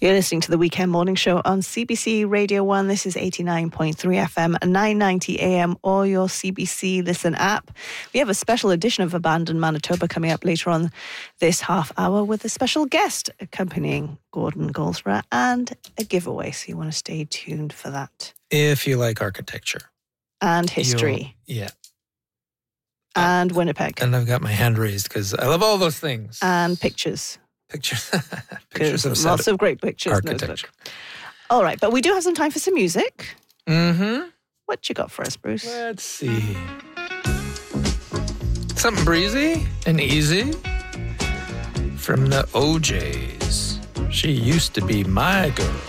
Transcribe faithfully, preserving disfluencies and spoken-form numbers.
You're listening to the Weekend Morning Show on C B C Radio one. This is eighty-nine point three F M, nine ninety A M, or your C B C Listen app. We have a special edition of Abandoned Manitoba coming up later on this half hour with a special guest accompanying Gordon Goldsborough and a giveaway. So you want to stay tuned for that. If you like architecture. And history. You'll, yeah. And Winnipeg. And I've got my hand raised because I love all those things. And pictures. Pictures. Pictures of lots of great pictures. Architecture. All right, but we do have some time for some music. Mm-hmm. What you got for us, Bruce? Let's see. Something breezy and easy from the O Js. She used to be my girl.